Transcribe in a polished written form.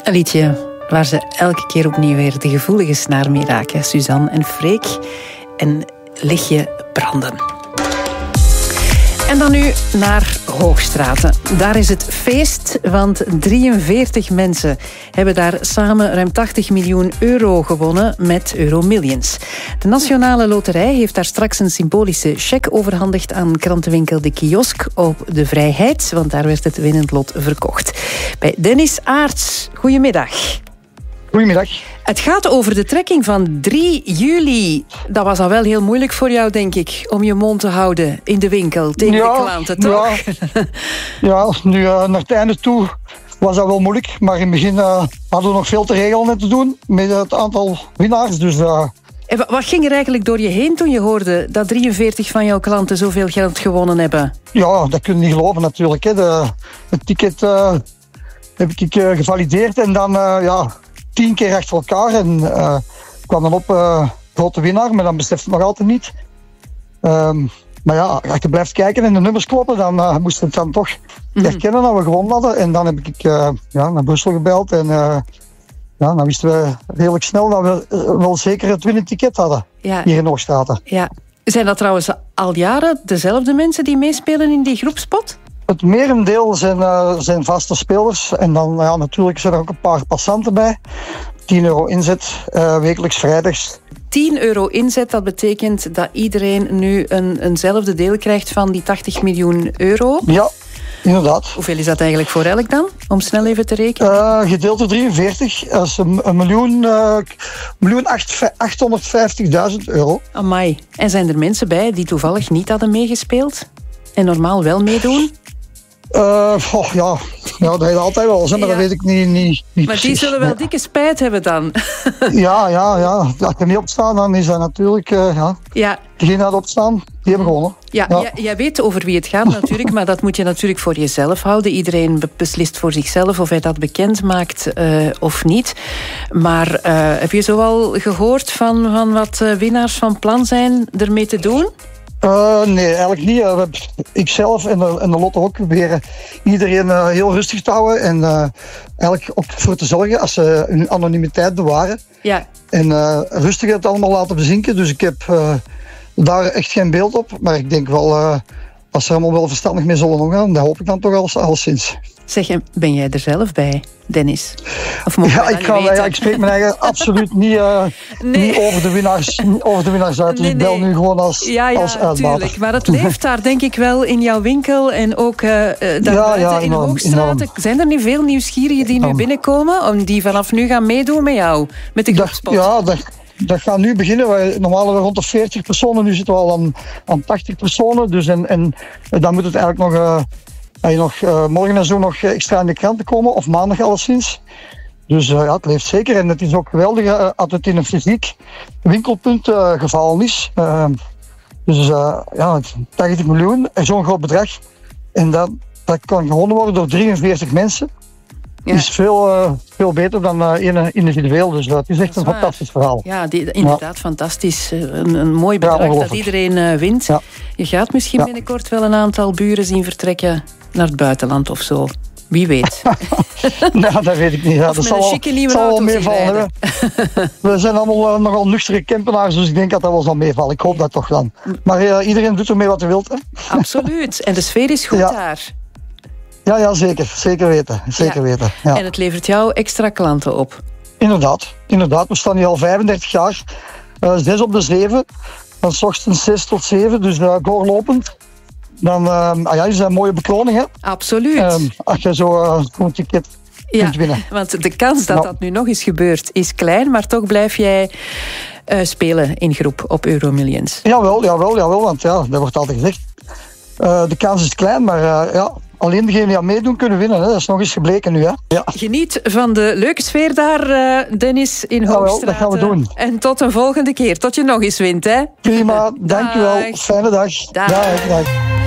Een liedje waar ze elke keer opnieuw weer de gevoelige snaar mee raken. Suzanne en Freek en Lichtje branden. En dan nu naar Hoogstraten. Daar is het feest, want 43 mensen hebben daar samen ruim 80 miljoen euro gewonnen met Euromillions. De Nationale Loterij heeft daar straks een symbolische cheque overhandigd aan krantenwinkel De Kiosk op de Vrijheid, want daar werd het winnend lot verkocht. Bij Dennis Aarts, goedemiddag. Goedemiddag. Het gaat over de trekking van 3 juli. Dat was al wel heel moeilijk voor jou, denk ik, om je mond te houden in de winkel tegen de klanten, toch? Ja, nu naar het einde toe was dat wel moeilijk. Maar in het begin hadden we nog veel te regelen en te doen met het aantal winnaars. Dus, En wat ging er eigenlijk door je heen toen je hoorde dat 43 van jouw klanten zoveel geld gewonnen hebben? Ja, dat kun je niet geloven natuurlijk. Hè. Het ticket heb ik gevalideerd en dan 10 keer achter elkaar. En kwam dan op grote winnaar, maar dan beseft het nog altijd niet. Maar ja, als je blijft kijken en de nummers kloppen, dan moest het dan toch herkennen dat we gewonnen hadden. En dan heb ik naar Brussel gebeld en dan wisten we redelijk snel dat we wel zeker het winnend ticket hadden hier in Hoogstraten. Ja. Zijn dat trouwens al jaren dezelfde mensen die meespelen in die groepspot? Het merendeel zijn vaste spelers. En dan natuurlijk zijn er ook een paar passanten bij. 10 euro inzet, wekelijks vrijdags. 10 euro inzet, dat betekent dat iedereen nu eenzelfde deel krijgt van die 80 miljoen euro. Ja, inderdaad. Hoeveel is dat eigenlijk voor elk dan? Om snel even te rekenen. Gedeeld door 43, dat is 1.850.000 euro. Amai. En zijn er mensen bij die toevallig niet hadden meegespeeld? En normaal wel meeddoen? Dat heet altijd wel, maar dat weet ik niet maar precies. Die zullen wel dikke spijt hebben dan. Ja. Als je niet opstaan, dan is dat natuurlijk... Degene die opstaan, die hebben gewonnen. Ja. Jij weet over wie het gaat natuurlijk, maar dat moet je natuurlijk voor jezelf houden. Iedereen beslist voor zichzelf of hij dat bekend maakt of niet. Maar heb je zo al gehoord van wat winnaars van plan zijn ermee te doen? Nee, eigenlijk niet. Ikzelf en de Lotto ook proberen iedereen heel rustig te houden. En eigenlijk ook voor te zorgen als ze hun anonimiteit bewaren. Ja. En rustig het allemaal laten bezinken. Dus ik heb daar echt geen beeld op. Maar ik denk wel, als ze allemaal wel verstandig mee zullen omgaan, dat hoop ik dan toch alleszins. Zeg, ben jij er zelf bij, Dennis? Of ik spreek mijn eigen absoluut niet over de winnaars uit. Dus ik bel nu gewoon als uitbater. Tuurlijk. Maar het leeft daar denk ik wel in jouw winkel en ook daarbuiten in Hoogstraten. Zijn er nu veel nieuwsgierigen die nu binnenkomen, om die vanaf nu gaan meedoen met jou, met de groepspot? Dat gaat nu beginnen. Normaal hebben we rond de 40 personen. Nu zitten we al aan 80 personen. Dus en dan moet het eigenlijk nog... morgen en zo nog extra in de kranten komen, of maandag alleszins. Dus het leeft zeker. En het is ook geweldig als het in een fysiek winkelpunt gevallen is. Dus 80 miljoen, zo'n groot bedrag. En dat kan gewonnen worden door 43 mensen. Ja. Is veel beter dan individueel. Dus het is echt een fantastisch verhaal. Ja, inderdaad fantastisch. Een mooi bedrag dat iedereen wint. Ja. Je gaat misschien binnenkort wel een aantal buren zien vertrekken naar het buitenland of zo. Wie weet. Dat weet ik niet. Of dat zal een chique nieuwe auto meevallen. We zijn allemaal nogal nuchtere campenaars, dus ik denk dat wel zal meevallen. Ik hoop dat toch dan. Maar iedereen doet ermee wat hij wil. Absoluut. En de sfeer is goed daar. Ja, zeker. Zeker weten. Weten. Ja. En het levert jou extra klanten op? Inderdaad. We staan hier al 35 jaar. 6 op de 7. Van 's ochtends 6 tot 7. Dus doorlopend. Dan is dat een mooie bekroning, hè? Absoluut. Als je zo een ticket kunt winnen. Want de kans dat nu nog eens gebeurt is klein. Maar toch blijf jij spelen in groep op Euromillions. Jawel. Want dat wordt altijd gezegd. De kans is klein, maar alleen degenen die aan meedoen kunnen winnen. Hè. Dat is nog eens gebleken nu. Hè. Ja. Geniet van de leuke sfeer daar, Dennis, in Hoogstraten. Dat gaan we doen. En tot een volgende keer. Tot je nog eens wint. Hè. Prima, dankjewel. Fijne dag. Dag.